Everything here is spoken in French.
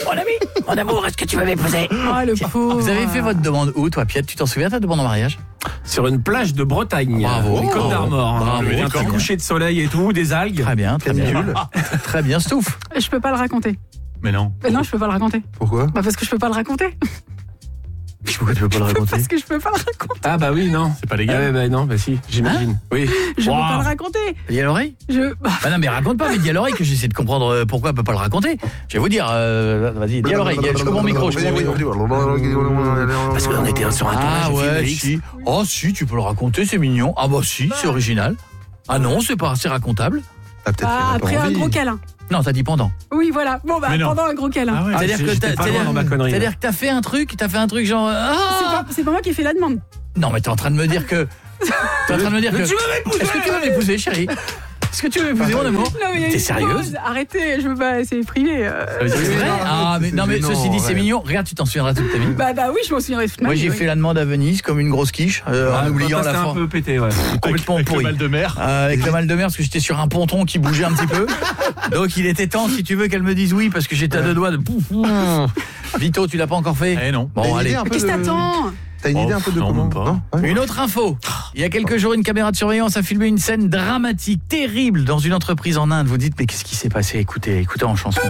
Mon amour, est-ce que tu veux m'épouser? Oh, le pauvre. Vous avez fait votre demande où, toi, Piet? Tu t'en souviens, ta demande en mariage? Sur une plage de Bretagne. Bravo. Les Côtes d'Armor. Bravo. Un petit coucher de soleil et tout, des algues. Très bien, très bien. Très bien, Stouff. Je peux pas le raconter. Mais non. Non, je peux pas le raconter. Pourquoi? Parce que je peux pas le raconter. Pourquoi tu peux pas le raconter? Parce que je peux pas le raconter. Ah bah oui, non. C'est pas Ah légal. ouais, bah non, bah si, j'imagine. Oui. Je peux pas le raconter. Dis à l'oreille? Bah non, mais raconte pas, mais dis à l'oreille que j'essaie de comprendre pourquoi elle peut pas le raconter. Je vais vous dire, vas-y, dis à l'oreille. Je coupe mon micro, je coupe mon micro. Parce qu'on était sur un tournage Ah de film ouais, X. si. Oh si, tu peux le raconter, c'est mignon. Ah bah si, c'est original. Ah non, c'est pas assez racontable. T'as peut-être fait Après un gros câlin. Non, t'as dit pendant. Oui, voilà. Bon, bah, Mais non. pendant un gros câlin. Ah ouais. C'est-à-dire que j'étais pas loin dans ma connerie. c'est-à-dire que t'as fait un truc genre C'est pas moi qui ai fait la demande. Non, mais t'es en train de me dire que Est-ce que tu veux m'épouser, chérie? Est-ce que tu veux m'épouser, mon amour? Non, mais il y a T'es une sérieuse? pause. Arrêtez, je veux pas, c'est privé. C'est vrai? Ah, mais non, mais ceci dit, c'est mignon. Regarde, tu t'en souviendras toute ta vie. Bah oui, je m'en souviendrai toute ma Moi, vie. j'ai oui. fait la demande à Venise comme une grosse quiche, en oubliant la C'était un fois. peu pété, ouais. Complètement avec pourri. le mal de mer. Avec le mal de mer, parce que j'étais sur un ponton qui bougeait un petit peu. Donc, il était temps, si tu veux, qu'elle me dise oui, parce que j'étais à deux doigts de... Vito, tu l'as pas encore fait? Eh non. Bon, allez. Qu'est-ce que t'attends? T'as une idée un peu de non, comment? même pas. Non ouais. Une autre info. Il y a quelques jours, une caméra de surveillance a filmé une scène dramatique, terrible, dans une entreprise en Inde. Vous dites, mais qu'est-ce qui s'est passé? Écoutez en chanson.